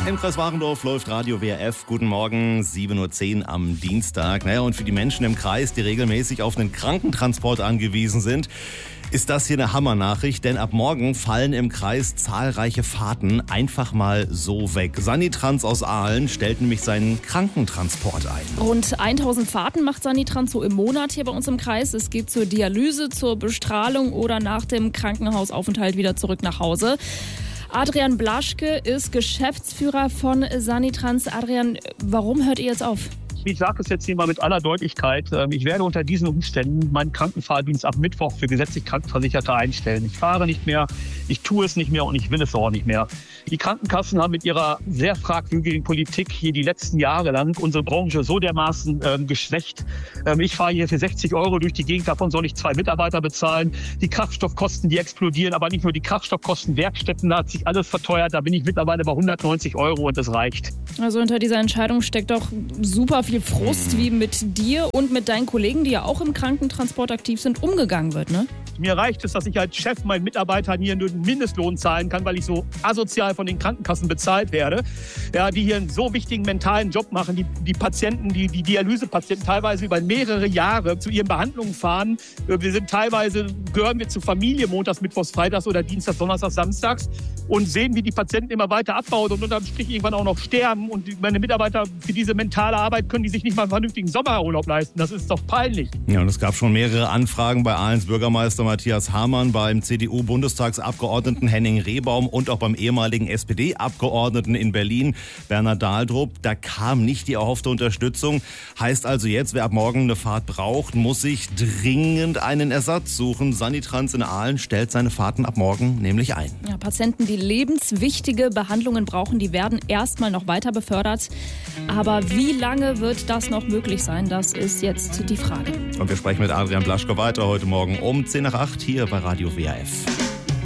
Im Kreis Warendorf läuft Radio WRF. Guten Morgen, 7.10 Uhr am Dienstag. Naja, und für die Menschen im Kreis, die regelmäßig auf einen Krankentransport angewiesen sind, ist das hier eine Hammernachricht, denn ab morgen fallen im Kreis zahlreiche Fahrten einfach mal so weg. Sanitrans aus Aalen stellt nämlich seinen Krankentransport ein. Rund 1000 Fahrten macht Sanitrans so im Monat hier bei uns im Kreis. Es geht zur Dialyse, zur Bestrahlung oder nach dem Krankenhausaufenthalt wieder zurück nach Hause. Adrian Blaschke ist Geschäftsführer von Sanitrans. Adrian, warum hört ihr jetzt auf? Ich sage es jetzt hier mal mit aller Deutlichkeit. Ich werde unter diesen Umständen meinen Krankenfahrdienst ab Mittwoch für gesetzlich Krankenversicherte einstellen. Ich fahre nicht mehr, ich tue es nicht mehr und ich will es auch nicht mehr. Die Krankenkassen haben mit ihrer sehr fragwürdigen Politik hier die letzten Jahre lang unsere Branche so dermaßen geschwächt. Ich fahre hier für 60 € durch die Gegend, davon soll ich 2 Mitarbeiter bezahlen. Die Kraftstoffkosten, die explodieren, aber nicht nur die Kraftstoffkosten, Werkstätten, da hat sich alles verteuert. Da bin ich mittlerweile bei 190 € und das reicht. Also hinter dieser Entscheidung steckt doch super viel Frust, wie mit dir und mit deinen Kollegen, die ja auch im Krankentransport aktiv sind, umgegangen wird, ne? Mir reicht es, dass ich als Chef meinen Mitarbeitern hier nur den Mindestlohn zahlen kann, weil ich so asozial von den Krankenkassen bezahlt werde. Ja, die hier einen so wichtigen mentalen Job machen, die Patienten, die Dialysepatienten teilweise über mehrere Jahre zu ihren Behandlungen fahren. Wir sind teilweise, gehören wir zur Familie montags, mittwochs, freitags oder dienstags, donnerstags, samstags und sehen, wie die Patienten immer weiter abbauen und unterm Strich irgendwann auch noch sterben. Und meine Mitarbeiter für diese mentale Arbeit können die sich nicht mal einen vernünftigen Sommerurlaub leisten. Das ist doch peinlich. Ja, und es gab schon mehrere Anfragen bei Ahlens Bürgermeister Matthias Hamann, beim CDU-Bundestagsabgeordneten Henning Rehbaum und auch beim ehemaligen SPD-Abgeordneten in Berlin, Bernhard Dahldrup. Da kam nicht die erhoffte Unterstützung. Heißt also jetzt, wer ab morgen eine Fahrt braucht, muss sich dringend einen Ersatz suchen. Sanitrans in Aalen stellt seine Fahrten ab morgen nämlich ein. Ja, Patienten, die lebenswichtige Behandlungen brauchen, die werden erstmal noch weiter befördert. Aber wie lange wird das noch möglich sein? Das ist jetzt die Frage. Und wir sprechen mit Adrian Blaschke weiter heute Morgen um 7:50 hier bei Radio WRF.